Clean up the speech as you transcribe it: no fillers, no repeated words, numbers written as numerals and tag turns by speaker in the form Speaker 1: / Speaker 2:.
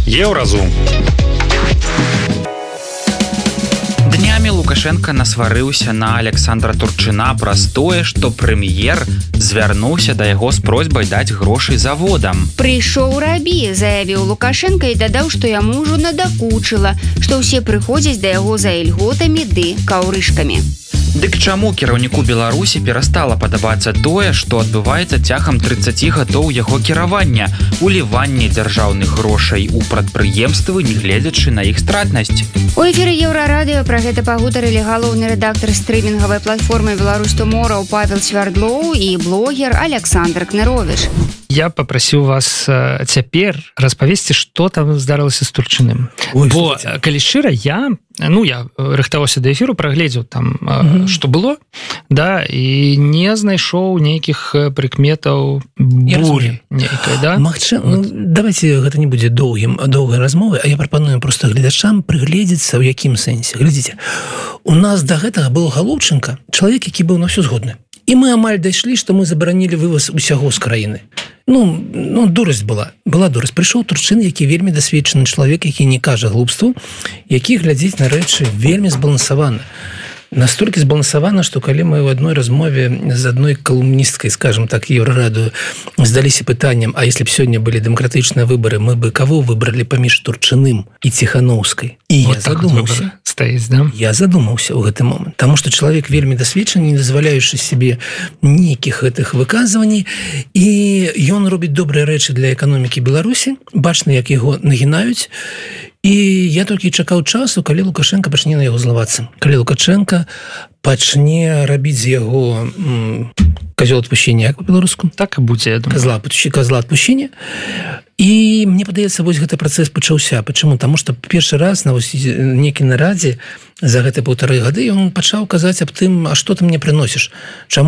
Speaker 1: Еўразум. Днямі Лукашенко насварыўся на Александра Турчына праз тое, што прэм'ер звярнуўся да яго з просьбай даць грошай заводам.
Speaker 2: Прыйшоў рабі, заявіў Лукашенко і дадаў, што яму ўжо надакучыла, што ўсе прыходзяць да яго за ільготамі ды каўрышкамі.
Speaker 1: Дык чаму кіраўніку Беларусі перастала падабацца тое, што адбываецца цягам 30 гадоў яго кіравання, уліванне дзяржаўных грошай у прадпрыемствы, нягледзячы на іх стратнасць?
Speaker 2: У эфіры Еўрарадыё пра гэта пагутарылі галоўны рэдактар стрымінгавай платформы «Беларусь Туморроу» Павел Свярдлоў і блогер Александр Кнырович.
Speaker 3: Я попросіў вас цяпер распавесці, што там здарылася з Турчыным. Бо, калі шчыра, я рыхтаваўся да эфіру, прагледзеў там, што было, да, і не знайшоў нейкіх прыкметаў бурі нейкай, да?
Speaker 4: Магчыма, давайте гэта не будзе доўгай размовы, а я прапаную проста гледачам прыгледзецца, ў якім сэнсе. Глядзіце, у нас да гэтага быў Галоўчынка, чалавек, які быў на ўсё згодны. І мы амаль дайшлі, што мы забаранілі вываз усяго з краіны. Дурасць была дурасць. Прыйшоў Турчын, які вельмі дасведчаны чалавек, які не кажа глупству, які глядзіць на рэчы вельмі збалансавана. Настолькі збалансавана, што калі мы ў адной размове з адной калумністкай, скажем так, Еўрарадыё, здаліся пытаннем, а если б сёння былі дэмакратычныя выбары, мы бы каго выбралі паміж Турчыным і Ціханаўскай? І я задумаўся. Я задумаўся ў гэты момант, таму што чалавек вельмі дасведчаны, не дазваляючы себе нейкіх гэтых выказваній, і ён робіць добрыя рэчы для эканомікі Беларусі, бачна, як яго нагінаюць. І я толькі чакаў часу, калі Лукашенко пачне на яго злавацца. Калі Лукашенко пачне рабіць з яго козёл адпушчення, як па-беларуску?
Speaker 3: Так і будзе, я думаю.
Speaker 4: Козла адпушчення. І мне падаецца, вось гэты працэс пачаўся. Пачаму? Таму што першы раз на нейкай нарадзе за гэты 1,5 гады ён пачаў казаць аб тым, а што ты мне прыносіш? Чаму